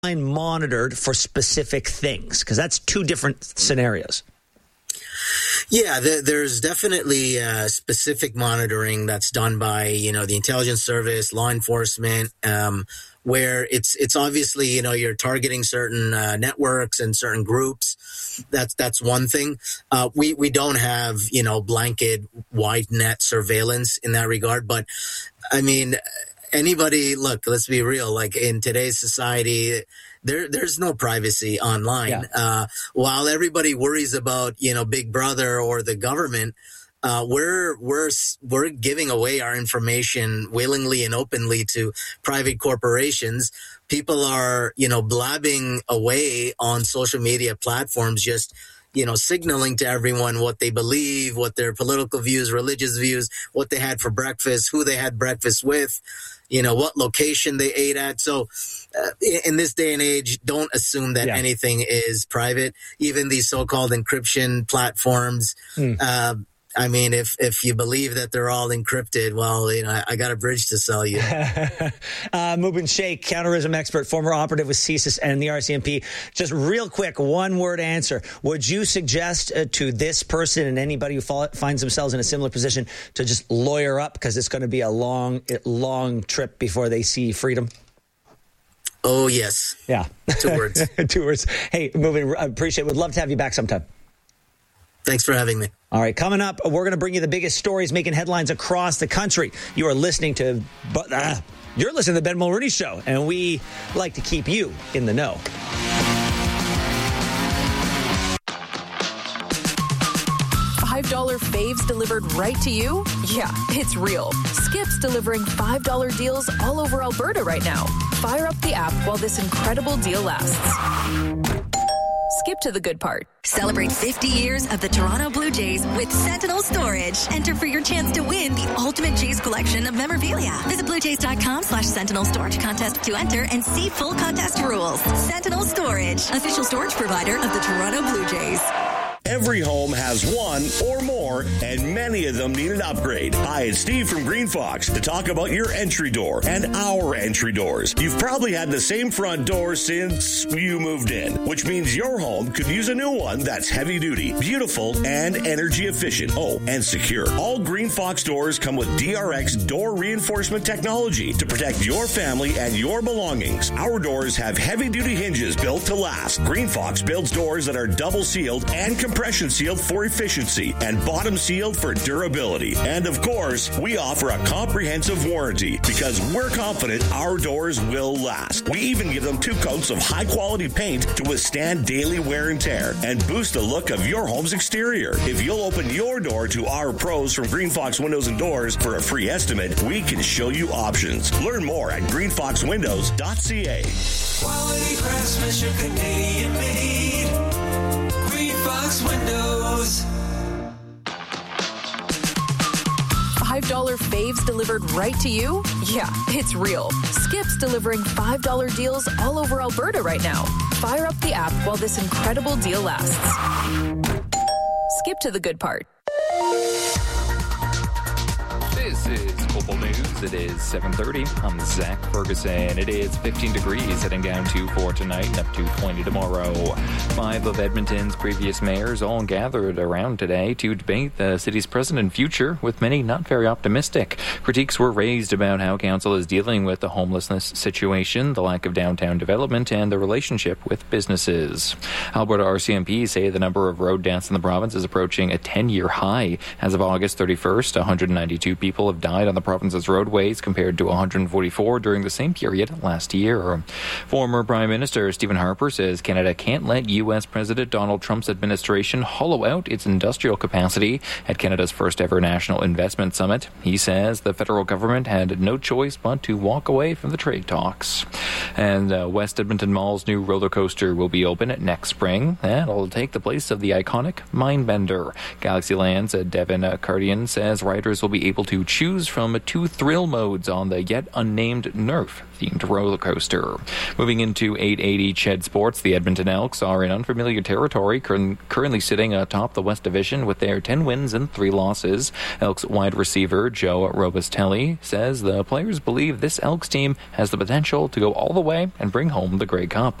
monitored for specific things? Because that's two different scenarios. Yeah, there's definitely specific monitoring that's done by, the intelligence service, law enforcement, where it's obviously, you're targeting certain networks and certain groups. That's one thing. We don't have, blanket wide net surveillance in that regard. But I mean, anybody, look, let's be real, like in today's society, there's no privacy online. Yeah. While everybody worries about, Big Brother or the government, we're giving away our information willingly and openly to private corporations. People are, blabbing away on social media platforms, just, signaling to everyone what they believe, what their political views, religious views, what they had for breakfast, who they had breakfast with, what location they ate at. So in this day and age, don't assume that anything is private. Even these so-called encryption platforms, I mean, if you believe that they're all encrypted, well, I got a bridge to sell you. Mubin Sheikh, counterterrorism expert, former operative with CSIS and the RCMP. Just real quick, one-word answer. Would you suggest to this person and anybody who finds themselves in a similar position to just lawyer up because it's going to be a long trip before they see freedom? Oh, yes. Yeah. 2 words. 2 words. Hey, Mubin, I appreciate it. Would love to have you back sometime. Thanks for having me. All right, coming up, we're going to bring you the biggest stories making headlines across the country. You are listening to, you're listening to the Ben Mulroney Show, and we like to keep you in the know. $5 faves delivered right to you? Yeah, it's real. Skip's delivering $5 deals all over Alberta right now. Fire up the app while this incredible deal lasts. Skip to the good part. Celebrate 50 years of the Toronto Blue Jays with Sentinel Storage. Enter for your chance to win the ultimate Jays collection of memorabilia. Visit bluejays.com/Sentinel Storage contest to enter and see full contest rules. Sentinel Storage, official storage provider of the Toronto Blue Jays. Every home has one or more, and many of them need an upgrade. Hi, it's Steve from Green Fox to talk about your entry door and our entry doors. You've probably had the same front door since you moved in, which means your home could use a new one that's heavy duty, beautiful, and energy efficient. Oh, and secure. All Green Fox doors come with DRX door reinforcement technology to protect your family and your belongings. Our doors have heavy duty hinges built to last. Green Fox builds doors that are double sealed and compression sealed for efficiency and bottom sealed for durability. And of course, we offer a comprehensive warranty because we're confident our doors will last. We even give them 2 coats of high quality paint to withstand daily wear and tear and boost the look of your home's exterior. If you'll open your door to our pros from Green Fox Windows and Doors for a free estimate, we can show you options. Learn more at greenfoxwindows.ca. Quality craftsmanship, Canadian made. Green Fox Windows. $5 faves delivered right to you? Yeah, it's real. Skip's delivering $5 deals all over Alberta right now. Fire up the app while this incredible deal lasts. Skip to the good part. This is Global News. It is 7:30. I'm Zach Ferguson. It is 15 degrees heading down to 4 tonight and up to 20 tomorrow. 5 of Edmonton's previous mayors all gathered around today to debate the city's present and future, with many not very optimistic. Critiques were raised about how council is dealing with the homelessness situation, the lack of downtown development, and the relationship with businesses. Alberta RCMP say the number of road deaths in the province is approaching a 10-year high. As of August 31st, 192 people have died on the province's roadways compared to 144 during the same period last year. Former Prime Minister Stephen Harper says Canada can't let U.S. President Donald Trump's administration hollow out its industrial capacity at Canada's first ever National Investment Summit. He says the federal government had no choice but to walk away from the trade talks. And West Edmonton Mall's new roller coaster will be open next spring. That'll take the place of the iconic Mindbender. Galaxyland's Devin Cardian says riders will be able to choose from 2 thrill modes on the yet unnamed Nerf-themed roller coaster. Moving into 880 Ched Sports, the Edmonton Elks are in unfamiliar territory, currently sitting atop the West Division with their 10 wins and 3 losses. Elks wide receiver Joe Robustelli says the players believe this Elks team has the potential to go all the way and bring home the Grey Cup.